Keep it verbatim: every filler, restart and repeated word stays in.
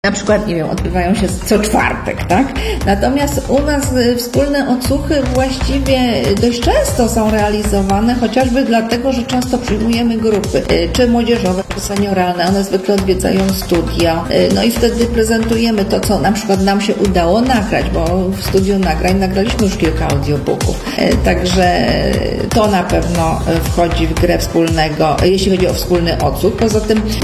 Na przykład, nie wiem, odbywają się co czwartek, tak? Natomiast u nas wspólne odsłuchy właściwie dość często są realizowane, chociażby dlatego, że często przyjmujemy grupy, czy młodzieżowe, czy senioralne, one zwykle odwiedzają studia, no i wtedy prezentujemy to, co na przykład nam się udało nagrać, bo w studiu nagrań nagraliśmy już kilka audiobooków, także to na pewno wchodzi w grę wspólnego, jeśli chodzi o wspólny odsłuch. Poza tym